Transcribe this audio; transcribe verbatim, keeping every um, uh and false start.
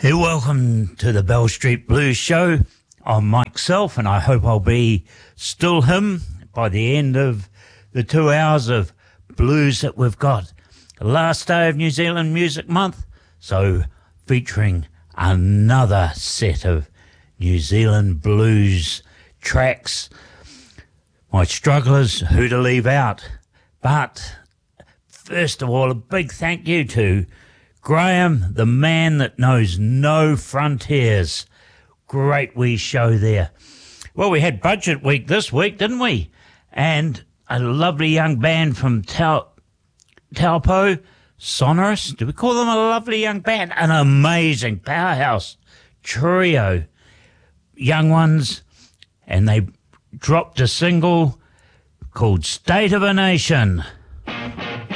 Hey, welcome to the Bell Street Blues Show. I'm Mike Self, and I hope I'll be still him by the end of the two hours of blues that we've got. The last day of New Zealand Music Month, so featuring another set of New Zealand blues tracks. My strugglers, who to leave out. But first of all, a big thank you to Graham, the man that knows no frontiers. Great wee show there. Well, we had budget week this week, didn't we? And a lovely young band from Tau- Taupo, Sonorous. Do we call them a lovely young band? An amazing powerhouse trio. Young ones. And they dropped a single called State of a Nation.